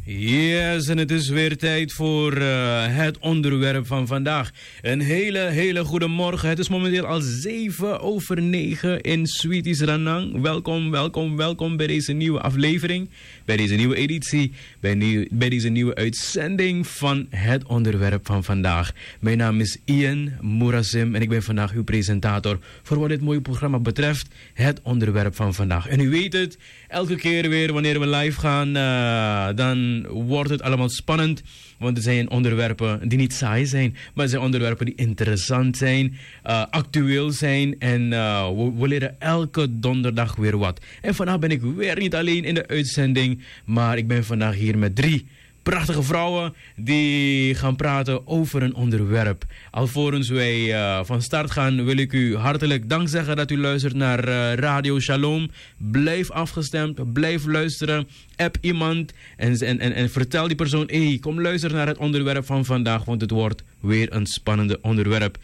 Yes, en het is weer tijd voor het onderwerp van vandaag. Een hele goede morgen. Het is momenteel al 7:09 in Sweeties Ranang. Welkom bij deze nieuwe aflevering, bij deze nieuwe editie, bij deze nieuwe uitzending van het onderwerp van vandaag. Mijn naam is Ian Moerasim en ik ben vandaag uw presentator voor wat dit mooie programma betreft, het onderwerp van vandaag. En u weet het, elke keer weer wanneer we live gaan, dan wordt het allemaal spannend, want er zijn onderwerpen die niet saai zijn, maar er zijn onderwerpen die interessant zijn, actueel zijn en we leren elke donderdag weer wat. En vandaag ben ik weer niet alleen in de uitzending, maar ik ben vandaag hier met 3 prachtige vrouwen die gaan praten over een onderwerp. Alvorens wij van start gaan, wil ik u hartelijk dank zeggen dat u luistert naar Radio Shalom. Blijf afgestemd, blijf luisteren. App iemand en vertel die persoon, hey, kom luisteren naar het onderwerp van vandaag, want het wordt weer een spannende onderwerp.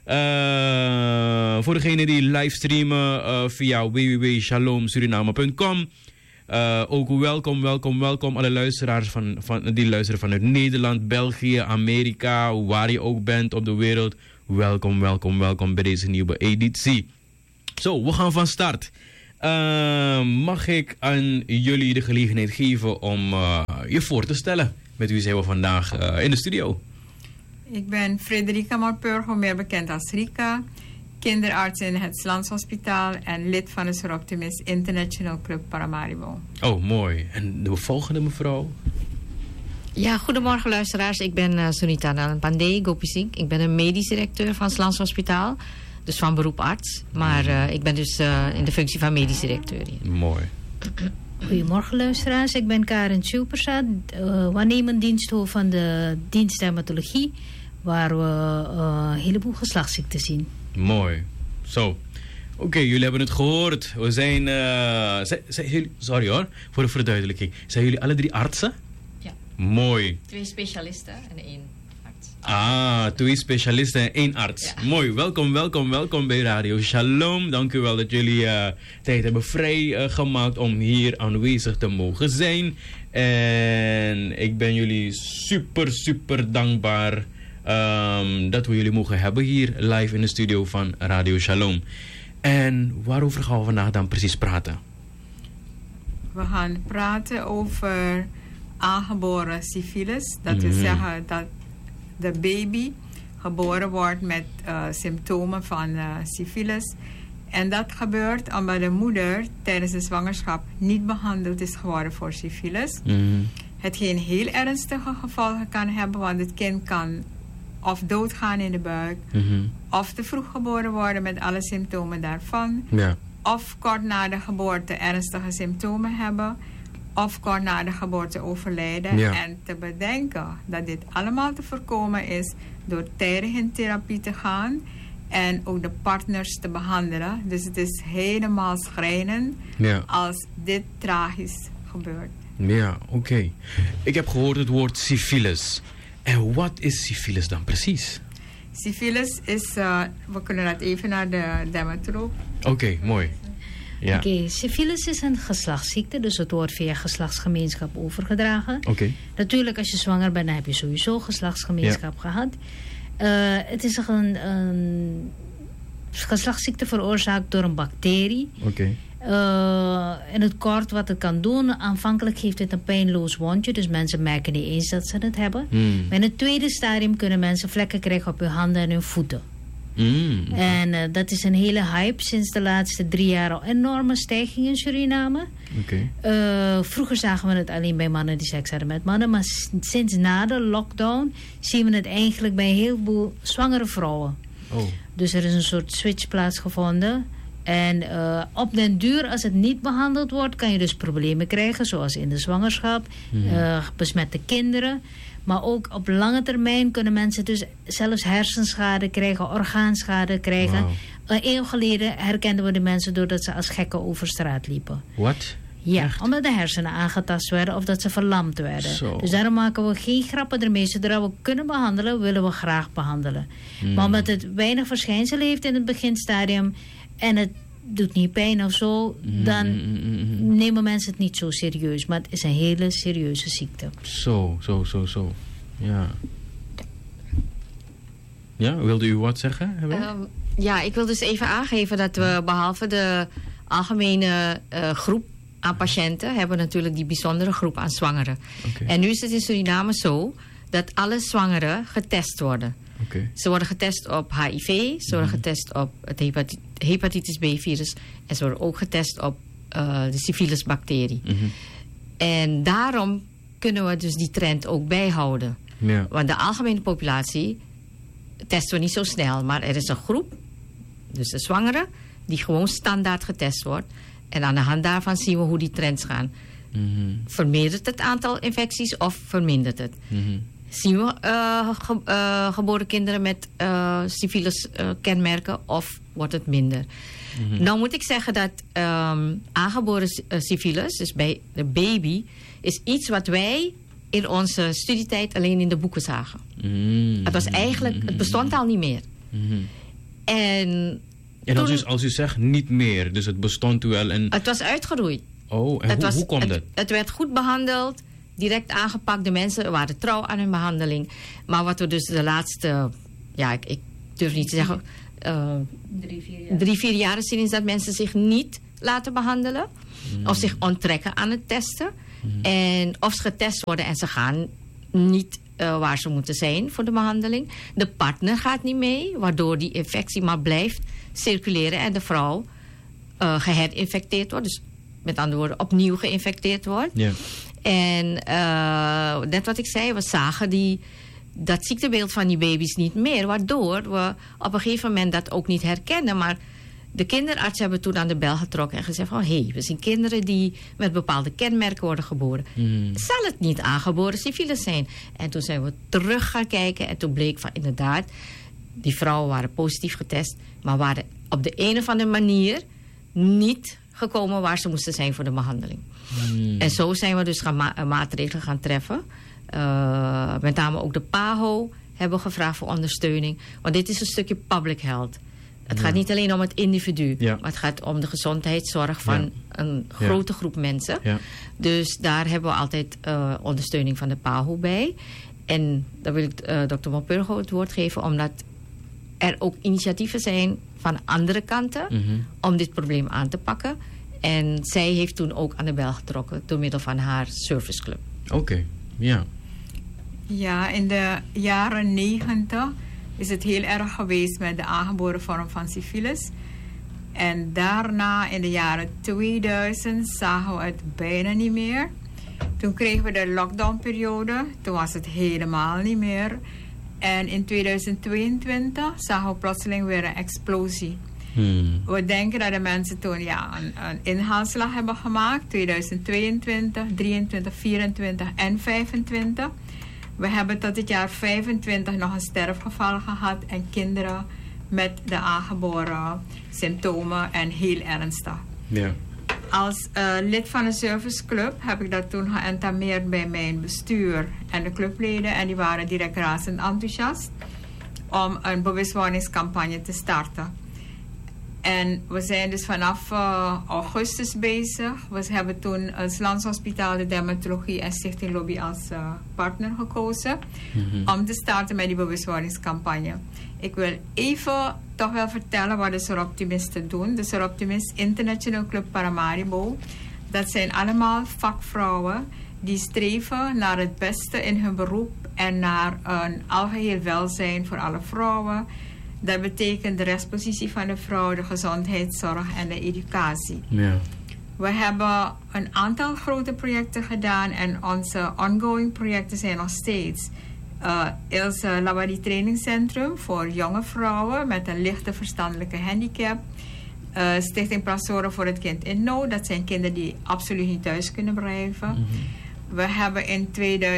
Voor degenen die livestreamen via www.shalomsuriname.com. Ook welkom alle luisteraars die luisteren vanuit Nederland, België, Amerika, waar je ook bent op de wereld. Welkom bij deze nieuwe editie. Zo, we gaan van start. Mag ik aan jullie de gelegenheid geven om je voor te stellen? Met wie zijn we vandaag in de studio? Ik ben Frederica Malpurgo, meer bekend als Rika. Kinderarts in het Landshospitaal en lid van de Soroptimist International Club Paramaribo. Oh, mooi. En de volgende mevrouw? Ja, goedemorgen luisteraars. Ik ben Sunita Nalan-Pandey Gopisink. Ik ben een medisch directeur van het Landshospitaal. Dus van beroep arts. Maar ik ben dus in de functie van medisch directeur hier. Mooi. Goedemorgen luisteraars. Ik ben Karen Tjoepersad, waarnemend diensthoofd van de dienst dermatologie, waar we een heleboel geslachtsziekten zien. Mooi. Zo. Oké, jullie hebben het gehoord. We zijn... zijn jullie, sorry hoor, voor de verduidelijking. Zijn jullie alle 3 artsen? Ja. Mooi. 2 specialisten en 1 arts. 2 specialisten en 1 arts. Ja. Mooi. Welkom bij Radio Shalom. Dank u wel dat jullie tijd hebben vrijgemaakt om hier aanwezig te mogen zijn. En ik ben jullie super dankbaar dat we jullie mogen hebben hier live in de studio van Radio Shalom. En waarover gaan we vandaag dan precies praten? We gaan praten over aangeboren syfilis. Dat wil zeggen dat de baby geboren wordt met symptomen van syfilis. En dat gebeurt omdat de moeder tijdens de zwangerschap niet behandeld is geworden voor syfilis. Hetgeen heel ernstige gevolgen kan hebben, want het kind kan of doodgaan in de buik, of te vroeg geboren worden met alle symptomen daarvan, of kort na de geboorte ernstige symptomen hebben, of kort na de geboorte overlijden. En te bedenken dat dit allemaal te voorkomen is door tijdig in therapie te gaan en ook de partners te behandelen. Dus het is helemaal schrijnend als dit tragisch gebeurt. Ja, oké. Ik heb gehoord het woord syfilis. En wat is syfilis dan precies? Syfilis is, we kunnen dat even naar de dermatoloog. Oké, mooi. Ja. Oké, syfilis is een geslachtsziekte, dus het wordt via geslachtsgemeenschap overgedragen. Natuurlijk, als je zwanger bent, dan heb je sowieso geslachtsgemeenschap gehad. Het is een geslachtsziekte veroorzaakt door een bacterie. In het kort wat het kan doen, aanvankelijk geeft het een pijnloos wondje, dus mensen merken niet eens dat ze het hebben. Maar in het tweede stadium kunnen mensen vlekken krijgen op hun handen en hun voeten. En dat is een hele hype sinds de laatste 3 jaar, al enorme stijging in Suriname. Vroeger zagen we het alleen bij mannen die seks hadden met mannen, maar sinds na de lockdown zien we het eigenlijk bij een heleboel zwangere vrouwen. Dus er is een soort switch plaatsgevonden. En op den duur, als het niet behandeld wordt, kan je dus problemen krijgen, zoals in de zwangerschap, besmette kinderen. Maar ook op lange termijn kunnen mensen dus zelfs hersenschade krijgen, orgaanschade krijgen. Een eeuw geleden herkenden we de mensen doordat ze als gekken over straat liepen. Wat? Ja, echt? Omdat de hersenen aangetast werden of dat ze verlamd werden. Zo. Dus daarom maken we geen grappen ermee. Zodra we kunnen behandelen, willen we graag behandelen. Maar omdat het weinig verschijnselen heeft in het beginstadium en het doet niet pijn of zo, dan nemen mensen het niet zo serieus. Maar het is een hele serieuze ziekte. Zo. Ja. Ja, wilde u wat zeggen? Ja, ik wil dus even aangeven dat we behalve de algemene groep aan patiënten, hebben we natuurlijk die bijzondere groep aan zwangeren. Okay. En nu is het in Suriname zo dat alle zwangeren getest worden. Okay. Ze worden getest op HIV, ze worden getest op het hepatitis B-virus en ze worden ook getest op de syphilisbacterie. En daarom kunnen we dus die trend ook bijhouden. Ja. Want de algemene populatie testen we niet zo snel, maar er is een groep, dus de zwangeren, die gewoon standaard getest wordt. En aan de hand daarvan zien we hoe die trends gaan. Vermeerdert het aantal infecties of vermindert het? Zien we geboren kinderen met syphilis kenmerken of wordt het minder? Nou moet ik zeggen dat aangeboren syphilis, dus bij de baby, is iets wat wij in onze studietijd alleen in de boeken zagen. Het was eigenlijk, het bestond al niet meer. En toen, als u zegt niet meer, dus het bestond wel en... Het was uitgeroeid. Oh, en hoe komt het? Het werd goed behandeld, direct aangepakt. De mensen waren trouw aan hun behandeling. Maar wat we dus de laatste, ik durf niet te zeggen, 3-4 jaar zien is dat mensen zich niet laten behandelen. Of zich onttrekken aan het testen. En of ze getest worden en ze gaan niet waar ze moeten zijn voor de behandeling. De partner gaat niet mee, waardoor die infectie maar blijft circuleren en de vrouw geherinfecteerd wordt. Dus met andere woorden opnieuw geïnfecteerd wordt. Yeah. En net wat ik zei, we zagen dat ziektebeeld van die baby's niet meer. Waardoor we op een gegeven moment dat ook niet herkennen. Maar de kinderarts hebben toen aan de bel getrokken en gezegd van... we zien kinderen die met bepaalde kenmerken worden geboren. Zal het niet aangeboren syphilis zijn? En toen zijn we terug gaan kijken en toen bleek van inderdaad... die vrouwen waren positief getest, maar waren op de een of andere manier niet gekomen waar ze moesten zijn voor de behandeling. En zo zijn we dus maatregelen gaan treffen. Met name ook de PAHO hebben gevraagd voor ondersteuning. Want dit is een stukje public health. Het gaat niet alleen om het individu, maar het gaat om de gezondheidszorg van een grote groep mensen. Ja. Dus daar hebben we altijd ondersteuning van de PAHO bij. En dan wil ik dokter Van Purgo het woord geven, omdat er ook initiatieven zijn van andere kanten om dit probleem aan te pakken. En zij heeft toen ook aan de bel getrokken door middel van haar serviceclub. Oké, ja. Ja, in de jaren 90 is het heel erg geweest met de aangeboren vorm van syphilis. En daarna in de jaren 2000 zagen we het bijna niet meer. Toen kregen we de lockdownperiode. Toen was het helemaal niet meer. En in 2022 zagen we plotseling weer een explosie. We denken dat de mensen toen een inhaalslag hebben gemaakt. 2022, 23, 24 en 25. We hebben tot het jaar 25 nog een sterfgeval gehad. En kinderen met de aangeboren symptomen en heel ernstig. Ja. Als lid van de serviceclub heb ik dat toen geïnformeerd bij mijn bestuur en de clubleden. En die waren direct razend enthousiast om een bewustwordingscampagne te starten. En we zijn dus vanaf augustus bezig. We hebben toen het Landshospitaal, de Dermatologie en Stichting Lobby als partner gekozen. Om te starten met die bewustwordingscampagne. Ik wil even toch wel vertellen wat de Soroptimisten doen. De Soroptimist International Club Paramaribo. Dat zijn allemaal vakvrouwen die streven naar het beste in hun beroep en naar een algeheel welzijn voor alle vrouwen. Dat betekent de rechtspositie van de vrouw, de gezondheidszorg en de educatie. Ja. We hebben een aantal grote projecten gedaan en onze ongoing projecten zijn nog steeds. Ilse Lawadi Training Centrum voor jonge vrouwen met een lichte verstandelijke handicap. Stichting Prazoren voor het kind in nood. Dat zijn kinderen die absoluut niet thuis kunnen blijven. We hebben in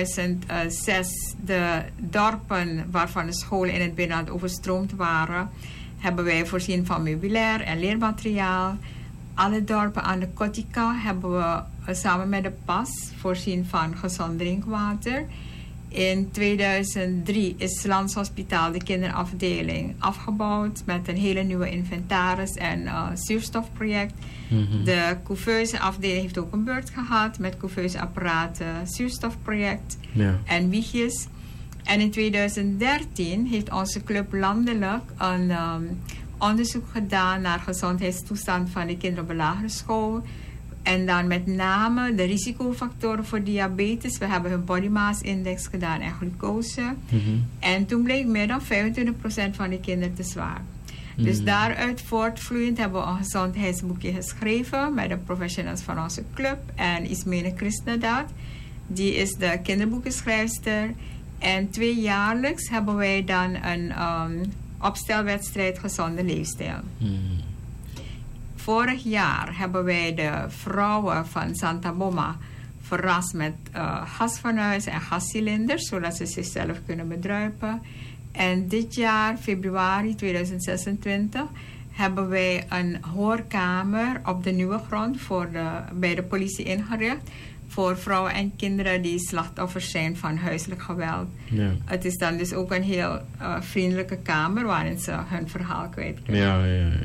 2006 de dorpen waarvan de scholen in het binnenland overstroomd waren, hebben wij voorzien van meubilair en leermateriaal. Alle dorpen aan de Kotika hebben we samen met de PAS voorzien van gezond drinkwater. In 2003 is Landshospitaal de kinderafdeling afgebouwd met een hele nieuwe inventaris en zuurstofproject. De couveuse afdeling heeft ook een beurt gehad met couveuse apparaten, zuurstofproject en wiegjes. En in 2013 heeft onze club landelijk een onderzoek gedaan naar gezondheidstoestand van de kinderen op de lagere school. En dan met name de risicofactoren voor diabetes. We hebben hun body mass index gedaan en glucose. En toen bleek meer dan 25% van de kinderen te zwaar. Dus daaruit voortvloeiend hebben we een gezondheidsboekje geschreven met de professionals van onze club. En Ismene Krishnadat, die is de kinderboekenschrijfster. En 2 jaarlijks hebben wij dan een opstelwedstrijd gezonde leefstijl. Vorig jaar hebben wij de vrouwen van Santa Boma verrast met gasfornuizen en gascilinders, zodat ze zichzelf kunnen bedruipen. En dit jaar, februari 2026, hebben wij een hoorkamer op de nieuwe grond bij de politie ingericht voor vrouwen en kinderen die slachtoffers zijn van huiselijk geweld. Ja. Het is dan dus ook een heel vriendelijke kamer waarin ze hun verhaal kwijt kunnen. Ja.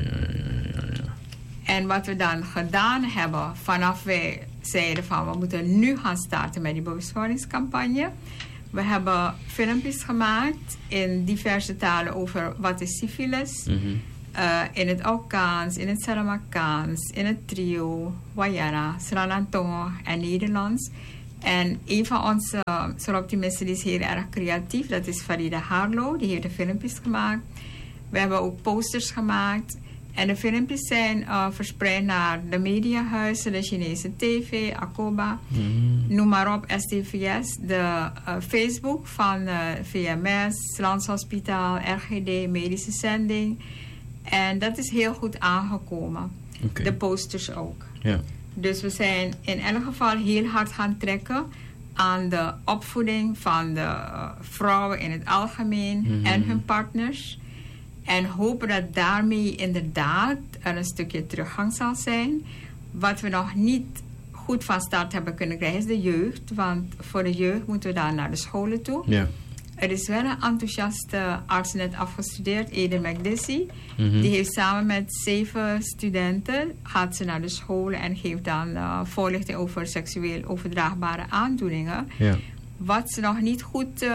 En wat we dan gedaan hebben, vanaf wij zeiden van we moeten nu gaan starten met die bewustwordingscampagne. We hebben filmpjes gemaakt in diverse talen over wat is syfilis. In het Aukaans, in het Saramakaans, in het Trio, Wayana, Sralantongo en Nederlands. En een van onze Soroptimisten die is heel erg creatief, dat is Farida Harlo, die heeft de filmpjes gemaakt. We hebben ook posters gemaakt. En de filmpjes zijn verspreid naar de mediahuizen, de Chinese TV, Akoba, noem maar op, STVS, de Facebook van VMS, Landshospitaal, RGD, Medische Zending. En dat is heel goed aangekomen. Okay. De posters ook. Ja. Dus we zijn in elk geval heel hard gaan trekken aan de opvoeding van de vrouwen in het algemeen en hun partners. En hopen dat daarmee inderdaad er een stukje teruggang zal zijn. Wat we nog niet goed van start hebben kunnen krijgen is de jeugd. Want voor de jeugd moeten we dan naar de scholen toe. Ja. Er is wel een enthousiaste arts net afgestudeerd, Eden McDissy. Die heeft samen met 7 studenten, gaat ze naar de scholen en geeft dan voorlichting over seksueel overdraagbare aandoeningen. Ja. Wat ze nog niet goed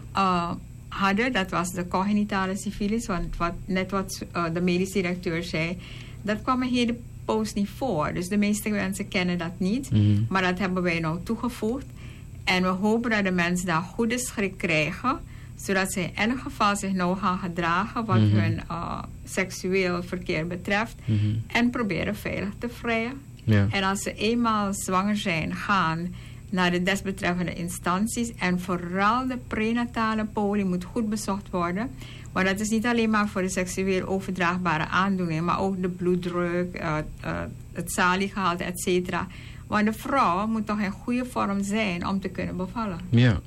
hadden, dat was de cognitale syfilis, want wat de medisch directeur zei, dat kwam een hele poos niet voor. Dus de meeste mensen kennen dat niet, maar dat hebben wij nou toegevoegd. En we hopen dat de mensen daar goede schrik krijgen, zodat ze in elk geval zich nou gaan gedragen wat hun seksueel verkeer betreft en proberen veilig te vrijen. Ja. En als ze eenmaal zwanger zijn, gaan naar de desbetreffende instanties. En vooral de prenatale poli moet goed bezocht worden. Maar dat is niet alleen maar voor de seksueel overdraagbare aandoeningen, maar ook de bloeddruk, het saliegehalte, et cetera. Want de vrouw moet toch in goede vorm zijn om te kunnen bevallen. Ja.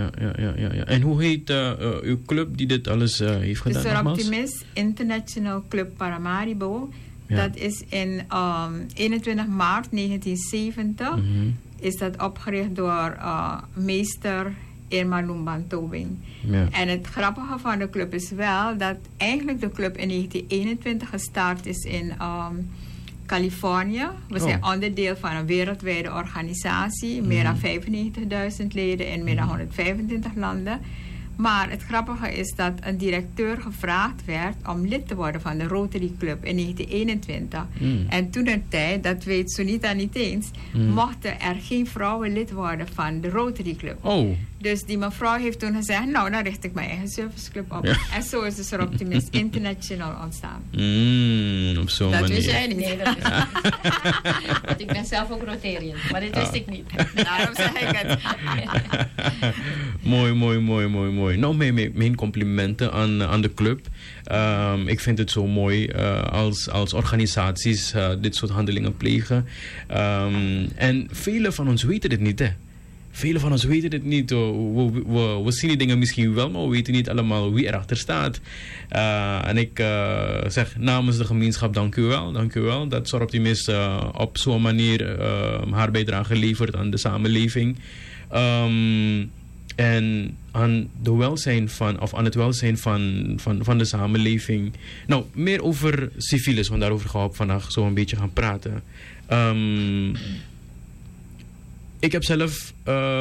En hoe heet uw club die dit alles heeft gedaan? De Soroptimist International Club Paramaribo. Ja. Dat is in 21 maart 1970 is dat opgericht door meester Irma Lumban Tobing. Ja. En het grappige van de club is wel dat eigenlijk de club in 1921 gestart is in Californië. We zijn onderdeel van een wereldwijde organisatie. Meer dan 95.000 leden in meer dan 125 landen. Maar het grappige is dat een directeur gevraagd werd om lid te worden van de Rotary Club in 1921. En toen een tijd, dat weet Sunita niet eens, mochten er geen vrouwen lid worden van de Rotary Club. Oh. Dus die mevrouw heeft toen gezegd, nou, dan richt ik mijn eigen serviceclub op. Ja. En zo is de Soroptimist International ontstaan. Op zo'n dat manier. Wist jij niet. Nee, dat wist ik niet. Want ik ben zelf ook Rotarian, maar dit wist ik niet. Daarom zeg ik het. Mooi. Nou, mijn complimenten aan de club. Ik vind het zo mooi als organisaties dit soort handelingen plegen. En velen van ons weten dit niet, hè. Velen van ons weten het niet. We zien die dingen misschien wel, maar we weten niet allemaal wie erachter staat. En ik zeg namens de gemeenschap dank u wel. Dat Soroptimist op zo'n manier haar bijdrage levert aan de samenleving. En aan het welzijn van de samenleving. Nou, meer over syfilis, want daarover gaan we vandaag zo een beetje gaan praten. Ik heb zelf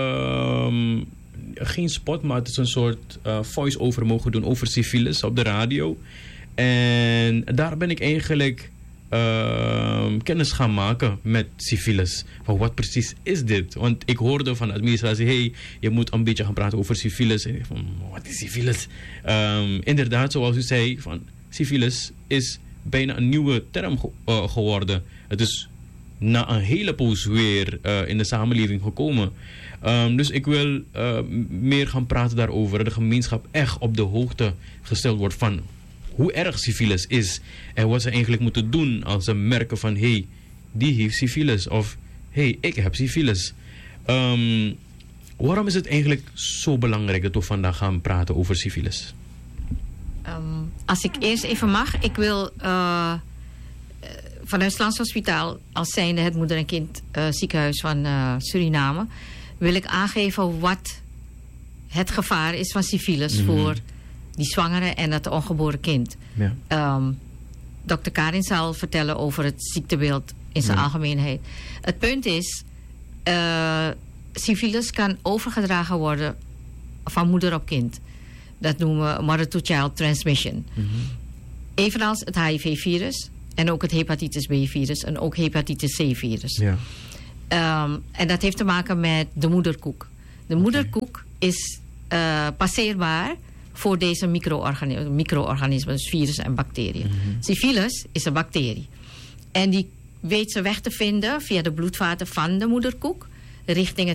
geen spot, maar het is een soort voice-over mogen doen over syfilis op de radio. En daar ben ik eigenlijk kennis gaan maken met syfilis. Van wat precies is dit? Want ik hoorde van de administratie, je moet een beetje gaan praten over syfilis. En ik van, wat is syfilis? Inderdaad, zoals u zei, van syfilis is bijna een nieuwe term geworden. Het is na een hele poos weer in de samenleving gekomen. Dus ik wil meer gaan praten daarover. Dat de gemeenschap echt op de hoogte gesteld wordt van hoe erg syfilis is. En wat ze eigenlijk moeten doen als ze merken van die heeft syfilis. Of ik heb syfilis. Waarom is het eigenlijk zo belangrijk dat we vandaag gaan praten over syfilis? Als ik eerst even mag, ik wil vanuit het Lands Hospitaal, als zijnde het moeder- en kind ziekenhuis van Suriname, wil ik aangeven wat het gevaar is van syfilis voor die zwangere en het ongeboren kind. Ja. Dr. Karin zal vertellen over het ziektebeeld in zijn algemeenheid. Het punt is, syfilis kan overgedragen worden van moeder op kind. Dat noemen we mother-to-child transmission. Evenals het HIV-virus en ook het hepatitis B-virus en ook hepatitis C-virus. Ja. En dat heeft te maken met de moederkoek. De moederkoek is passeerbaar voor deze micro-organismen, dus virussen en bacteriën. Syfilis is een bacterie. En die weet ze weg te vinden via de bloedvaten van de moederkoek richting